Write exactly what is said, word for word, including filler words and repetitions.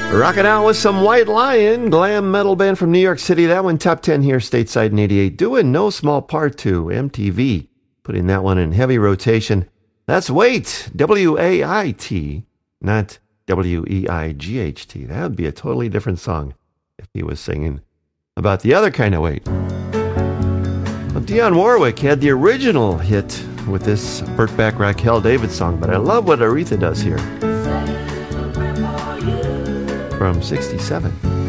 Rocking out with some White Lion, glam metal band from New York City. That one top ten here stateside in eighty-eight. Doing no small part to M T V, putting that one in heavy rotation. That's Wait, W A I T, not W E I G H T. That would be a totally different song if he was singing about the other kind of wait. Well, Dionne Warwick had the original hit with this Burt Bacharach Raquel David song, but I love what Aretha does here. From sixty-seven.